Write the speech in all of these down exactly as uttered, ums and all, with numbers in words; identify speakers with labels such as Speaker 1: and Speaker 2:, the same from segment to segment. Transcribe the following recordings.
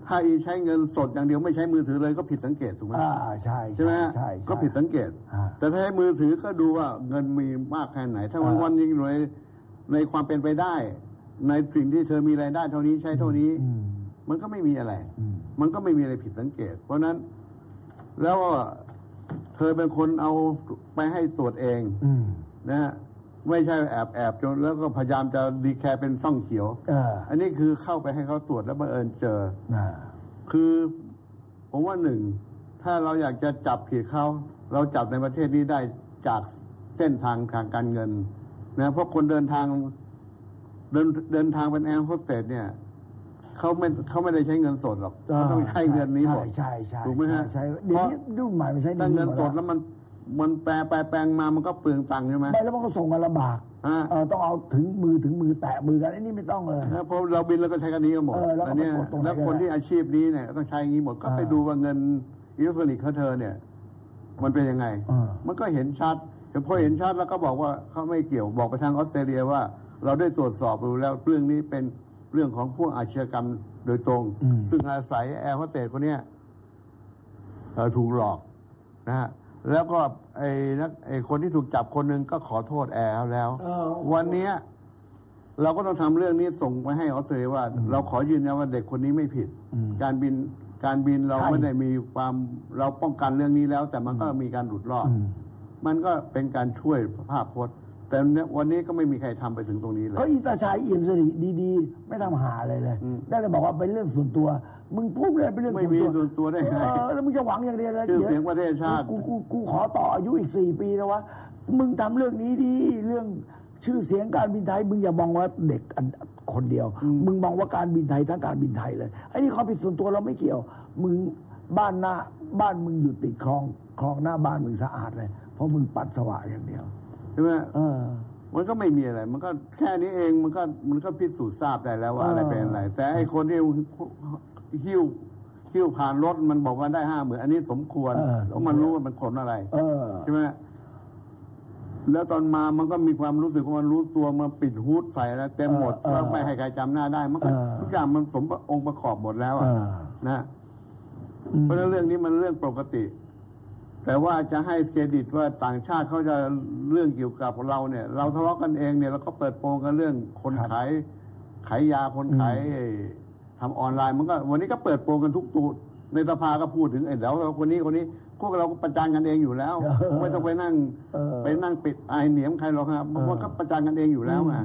Speaker 1: ถ้าอีใช้เงินสดอย่างเดียวไม่ใช้มือถือเลยก็ผิดสังเกตถูกไหม
Speaker 2: อ่าใช่
Speaker 1: ใช่ไหม
Speaker 2: ใช่
Speaker 1: ก็ผิดสังเกตแต่ถ้าใช้มือถือก็ดูว่าเงินมีมากแค่ไหนถ้าวันวันยิงในในความเป็นไปได้ในสิ่งที่เธอมีรายได้เท่านี้ใช้เท่านี้มันก็ไม่มีอะไรมันก็ไม่มีอะไรผิดสังเกตเพราะนั้นแล้วเธอเป็นคนเอาไปให้ตรวจเองนะฮะไม่ใช่แอบแอบจนแล้วก็พยายามจะดีแคร์เป็นช่องเขียวอันนี้คือเข้าไปให้เขาตรวจแล้วบังเอิญเจอคือผมว่าหนึ่งถ้าเราอยากจะจับผิดเขาเราจับในประเทศนี้ได้จากเส้นทางทางการเงินนะเพราะคนเดินทางเดินเดินทางเป็นแอร์โฮสเตสเนี่ยเขาไม่เขาไม่ได้ใช้เงินสดหรอกเขาต้องใช้เงินนี้หมด
Speaker 2: ใช่ใช่
Speaker 1: ถูกไหมฮะ
Speaker 2: ใช่เดี๋ยวนี้รุ่นใหม่ไม่ใช่
Speaker 1: ถ้าเงินสดแล้วมันมันแปลไปแปลงมามันก็เปลืองตังค์ใช่ไหม
Speaker 2: ไม่แล้วมันก็ส่งกันลำบากเออต้องเอาถึงมือถึงมือแตะมือกันไอ้นี่ไม่ต้องเลย
Speaker 1: เพราะเราบินแล้วก็ใช้กันนี้กันหมดแล้วเนี่ยแล้วคนที่อาชีพนี้เนี่ยต้องใช้งี้หมดก็ไปดูว่าเงินอิเล็กทรอนิกส์ของเธอเนี่ยมันเป็นยังไงมันก็เห็นชัดพอเห็นชัดแล้วก็บอกว่าเขาไม่เกี่ยวบอกไปทางออสเตรเลียว่าเราได้ตรวจสอบดูแล้วเรื่องนี้เป็นเรื่องของพวกอาชญากรรมโดยตรงซึ่งอาศัยแอร์โฮสเตสคนนี้ถูกหลอกนะฮะแล้วก็ไอ้นักไอ้คนที่ถูกจับคนหนึ่งก็ขอโทษแอร์แล้ววันนี้เราก็ต้องทำเรื่องนี้ส่งไปให้ออสเตรเลียว่าเราขอยืนยันว่าเด็กคนนี้ไม่ผิดการบินการบินเราไม่ได้มีความเราป้องกันเรื่องนี้แล้วแต่มันก็มีการหลุดรอดมันก็เป็นการช่วยภาพพจน์แต่วันนี้ก็ไม่มีใครทำไปถึงตรงนี้เลย
Speaker 2: ก็อีตาชายเอี่ยมสิริดีๆไม่ทำหาอะไรเลยได้เลยบอกว่าเป็นเรื่องส่วนตัวมึงพูดเลยเป็นเรื่อง
Speaker 1: ไม่มีส่วนตัวได้ไง
Speaker 2: แล้วมึงจะหวังอย่างเดียวเลย
Speaker 1: ชื่อเสียงประเทศชาติ
Speaker 2: กูกูกูขอต่ออายุอีกสี่ปีแล้ววะมึงทำเรื่องนี้ดีเรื่องชื่อเสียงการบินไทยมึงอย่ามองว่าเด็กคนเดียวมึงมองว่าการบินไทยทั้งการบินไทยเลยไอ้นี่ความผิดส่วนตัวเราไม่เกี่ยวมึงบ้านหน้าบ้านมึงอยู่ติดคลองคลองหน้าบ้านมึงสะอาดเลยเพราะมึงปัสสาวะอย่างเดียว
Speaker 1: ใช่ไหมเออมันก็ไม่มีอะไรมันก็แค่นี้เองมันก็มันก็พิสูจน์ทราบได้แล้วว่าอะไรเป็นอะไรแต่ไอ้คนที่หิ้วหิ้วผ่านรถมันบอกว่าได้ห้าหมื่นอันนี้สมควรเพราะมันรู้ว่ามันขนอะไรใช่ไหมแล้วตอนมามันก็มีความรู้สึกว่ามันรู้ตัวมันปิดฮูดใส่แล้วเต็มหมดแล้วไม่ให้ใครจำหน้าได้มันก็ทุกอย่างมันสมองค์ประกอบหมดแล้วนะเพราะฉะนั้นเรื่องนี้มันเรื่องปกติแต่ว่าจะให้เครดิตว่าต่างชาติเขาจะเรื่องเกี่ยวกับเราเนี่ยเราทะเลาะกันเองเนี่ยเราก็เปิดโปงกันเรื่องคนขายขายยาคนขายทำออนไลน์มันก็วันนี้ก็เปิดโปงกันทุกตัวในสภาก็พูดถึงไอ้แล้วคนนี้คนนี้พวกเราก็ประจานกันเองอยู่แล้วไม่ต้องไปนั่งไปนั่งปิดไอเหนียมใครหรอกครับมันก็ประจานกันเองอยู่แล้วไง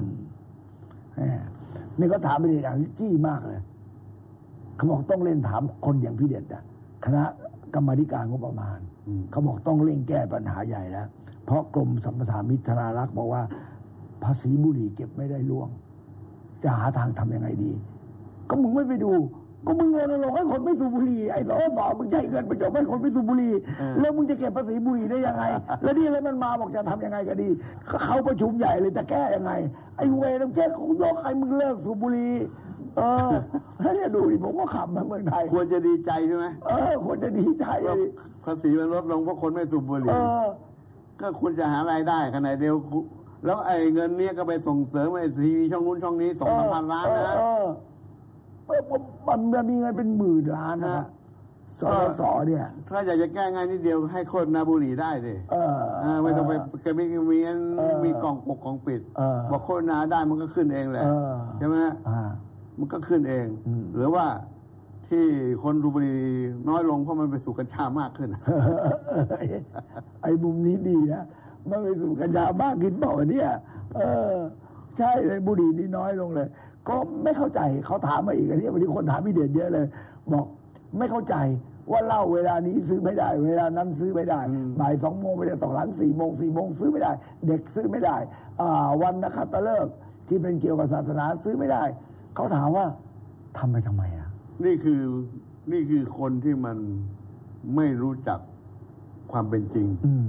Speaker 2: นี่ก็ถามไปอย่างจี้มากเลยเขาบอกต้องเล่นถามคนอย่างพี่เด็ดนะคณะกรรมธิการงบประมาณเขาบอกต้องเร่งแก้ปัญหาใหญ่แล้วเพราะกรมสรรพสามิตธนารักษ์บอกว่าภาษีบุหรี่เก็บไม่ได้ล่วงจะหาทางทำยังไงดีก็มึงไม่ไปดูก็มึงรณรงค์ให้คนไม่สูบบุหรี่ไอ้สอสอมึงใช้เงินไปจบให้คนไม่สูบบุหรี่แล้วมึงจะเก็บภาษีบุหรี่ได้ยังไงแล้วนี่อะไรมันมาบอกจะทำยังไงก็ดีเขาประชุมใหญ่เลยจะแก้ยังไงไอ้เวรต้องแก้เขายกให้มึงเลิกสูบบุหรี่เออแล้วเนี่ยดูดิผมก็ขำมาเมืองไทย
Speaker 1: ควรจะดีใจใช่ไหม
Speaker 2: เออควรจะดีใจ
Speaker 1: ภาษีมันลดลงเพราะคนไม่สูบบุหรี่ก็คุณจะหารายได้ขนาดเดียวแล้วไอ้เงินนี้ก็ไปส่งเสริมไอ้ทีวีช่องนู้นช่องนี้สองสามพันล้านนะ
Speaker 2: มันมีเงินเป็นหมื่นล้านนะสสเนี่ย
Speaker 1: ถ้าอยากจะแก้ง่ายนิดเดียวให้โฆษณาบุหรี่ได้สิไม่ต้องไปแกมีมีมีกล่องปกกล่องปิดบอกโฆษณาได้มันก็ขึ้นเองแหละใช่ไหมมันก็ขึ้นเองหรือว่าที่คนดูบุหรี่น้อยลงเพราะมันไปสู่กัญชามากขึ้น
Speaker 2: ไอ้มุมนี้ดีนะมันไปสู่กัญชามากขึ้นบอกเนี่ยเออใช่เลยบุหรี่นี่น้อยลงเลยก็ไม่เข้าใจเขาถามมาอีกอันนี้วันนี้คนถามพี่เด่นเยอะเลยบอกไม่เข้าใจว่าเหล้าเวลานี้ซื้อไม่ได้เวลานั้นซื้อไม่ได้บ่ายสองโมงไม่ได้ต้องหลังสี่โมงสี่โมงซื้อไม่ได้เด็กซื้อไม่ได้วันนักขัตฤกษ์ที่เป็นเกี่ยวกับศาสนาซื้อไม่ได้เขาถามว่าทำไปทำไมอ่ะ
Speaker 1: นี่คือนี่คือคนที่มันไม่รู้จักความเป็นจริง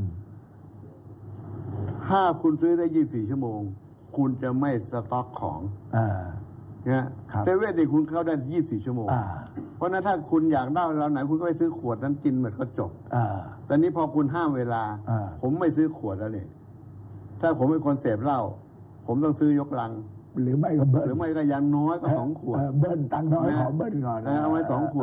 Speaker 1: ถ้าคุณซื้อได้ยี่สิบสี่ชั่วโมงคุณจะไม่สต็อกของเนี่ยเซเว่นนี่คุณเข้าได้ยี่สิบสี่ชั่วโมงเพราะนั้นถ้าคุณอยากได้เราไหนคุณก็ไปซื้อขวดนั้นกินหมดก็จบแต่นี้พอคุณห้ามเวลาผมไม่ซื้อขวดแล้วเนี่ยถ้าผมเป็นคนเสพเหล้าผมต้องซื้อยกลัง
Speaker 2: หรือไม่ก็เบิ้ล
Speaker 1: หรือไม่ก็ยันน้อยก็สองขวด
Speaker 2: เบิ้ลตังน้อยขอเบิ้ลก่อน
Speaker 1: เอาไว้สองขวด